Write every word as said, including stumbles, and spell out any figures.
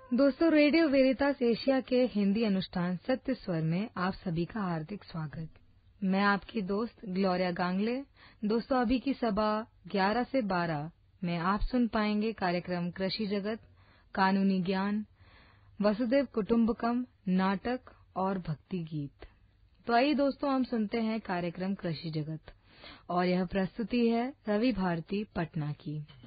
दोस्तों, radio वेरितास Asia के हिंदी अनुष्ठान सत्य स्वर में आप सभी का हार्दिक स्वागत। मैं आपकी दोस्त ग्लोरिया गांगले। दोस्तों, अभी की सुबह ग्यारह से बारह में आप सुन पाएंगे कार्यक्रम कृषि जगत, कानूनी ज्ञान, वसुदेव कुटुंबकम, नाटक और भक्ति गीत। तो आइए दोस्तों, हम सुनते हैं कार्यक्रम कृषि जगत और यह प्रस्तुति है रवि भारती पटना की।